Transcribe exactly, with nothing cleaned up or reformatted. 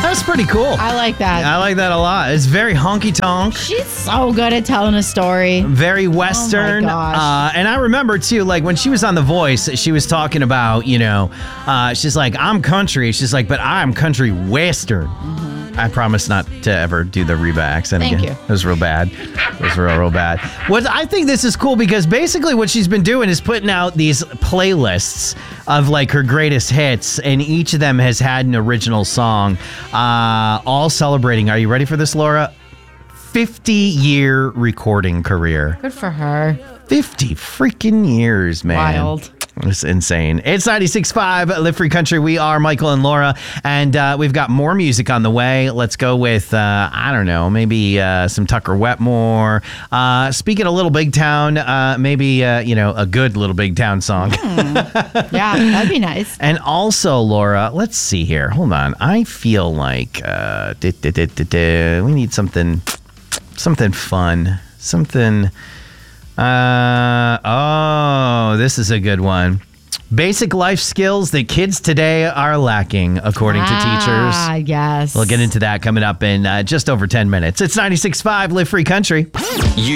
That's pretty cool. I like that. I like that a lot. It's very honky-tonk. She's so good at telling a story. Very Western. Oh my gosh. Uh, and I remember, too, like, when she was on The Voice, she was talking about, you know, uh, she's like, I'm country. She's like, but I'm country Western. Mm-hmm. I promise not to ever do the Reba accent Thank again. you. It was real bad. It was real, real bad. What I think this is cool because basically what she's been doing is putting out these playlists of like her greatest hits, and each of them has had an original song, uh, all celebrating. Are you ready for this, Laura? fifty-year recording career. Good for her. fifty freaking years, man. Wild. It's insane. It's ninety-six point five Live Free Country. We are Michael and Laura, and uh, we've got more music on the way. Let's go with, uh, I don't know, maybe uh, some Tucker Wetmore. Uh, speaking of Little Big Town, uh, maybe, uh, you know, a good Little Big Town song. Mm. Yeah, that'd be nice. And also, Laura, let's see here. Hold on. I feel like uh, da, da, da, da, da, we need something, something fun, something... Uh oh, this is a good one. Basic life skills that kids today are lacking, according ah, to teachers. Ah, yes. We'll get into that coming up in uh, just over ten minutes. It's ninety-six point five Live Free Country. You